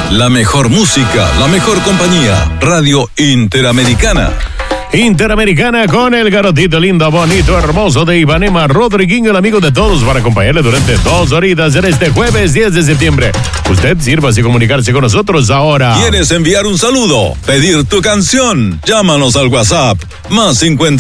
La mejor música, la mejor compañía. Radio Interamericana. Interamericana con el garotito lindo, bonito, hermoso de Ipanema, Rodriguinho, el amigo de todos, para acompañarle durante 2 horitas en este jueves 10 de septiembre. Usted sírvase a comunicarse con nosotros ahora. ¿Quieres enviar un saludo? ¿Pedir tu canción? Llámanos al WhatsApp más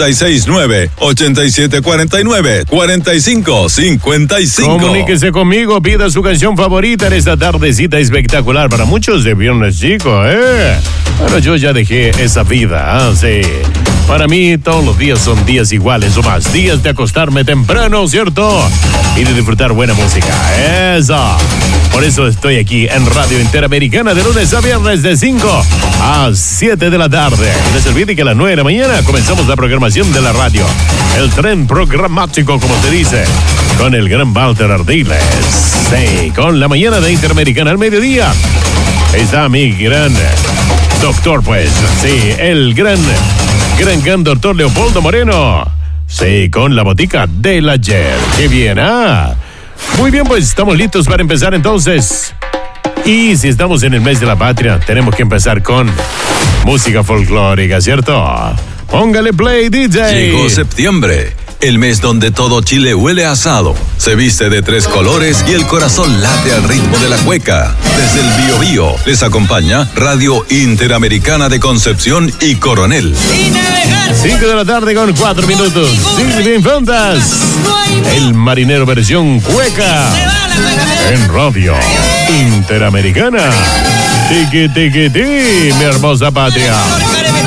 569-8749-4555. Comuníquese conmigo, pida su canción favorita en esta tardecita espectacular para muchos de viernes chico, Bueno, yo ya dejé esa vida, sí. Para mí todos los días son días iguales o más. Días de acostarme temprano, ¿cierto? Y de disfrutar buena música. ¡Eso! Por eso estoy aquí en Radio Interamericana de lunes a viernes de 5 a 7 de la tarde. No se olvide que a las 9 de la mañana comenzamos la programación de la radio. El tren programático, como se dice, con el gran Walter Ardiles. Sí, con la mañana de Interamericana al mediodía. Está mi gran doctor, pues. Sí, el gran doctor Leopoldo Moreno. Sí, con la botica del ayer. ¡Qué bien! Muy bien, pues estamos listos para empezar entonces. Y si estamos en el mes de la patria, tenemos que empezar con música folclórica, ¿cierto? Póngale play, DJ. Llegó septiembre, el mes donde todo Chile huele a asado, se viste de 3 colores y el corazón late al ritmo de la cueca. Desde el Biobío les acompaña Radio Interamericana de Concepción y Coronel. 5 de la tarde con 4 minutos. Silvia Infantas, el marinero versión cueca, en Radio Interamericana. Tiqui, tiqui, ti, mi hermosa patria.